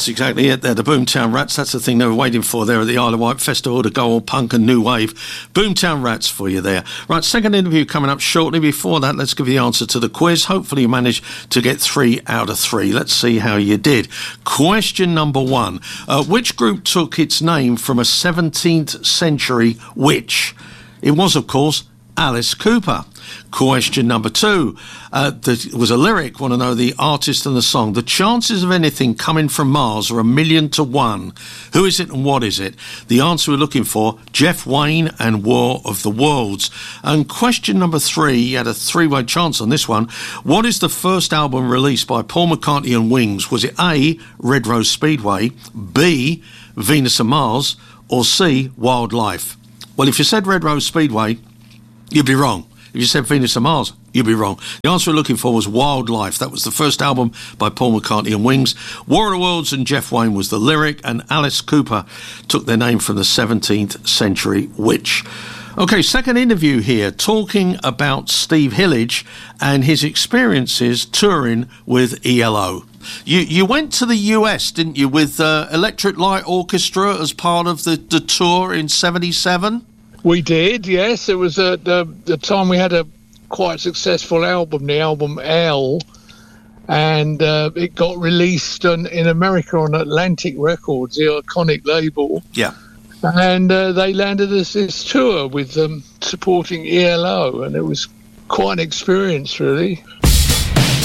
That's exactly it there, the Boomtown Rats. That's the thing they were waiting for there at the Isle of Wight Festival, to go all punk and new wave. Boomtown Rats for you there. Right, second interview coming up shortly. Before that, let's give you the answer to the quiz. Hopefully you managed to get 3 out of 3. Let's see how you did. Question number 1. Which group took its name from a 17th century witch? It was, of course, Alice Cooper. Question number 2. There was a lyric. Want to know the artist and the song. The chances of anything coming from Mars are 1,000,000 to 1. Who is it and what is it? The answer we're looking for, Jeff Wayne and War of the Worlds. And question number 3, you had a 3-way chance on this one. What is the first album released by Paul McCartney and Wings? Was it A, Red Rose Speedway, B, Venus and Mars, or C, Wildlife? Well, if you said Red Rose Speedway, you'd be wrong. If you said Venus and Mars, you'd be wrong. The answer we're looking for was Wildlife. That was the first album by Paul McCartney and Wings. War of the Worlds and Jeff Wayne was the lyric, and Alice Cooper took their name from the 17th century witch. Okay, second interview here, talking about Steve Hillage and his experiences touring with ELO. You went to the US, didn't you, with Electric Light Orchestra as part of the tour in 77? We did, yes. It was at the time we had a quite successful album, the album L, and it got released in America on Atlantic Records, the iconic label. Yeah. And they landed us this tour with supporting ELO, and it was quite an experience, really.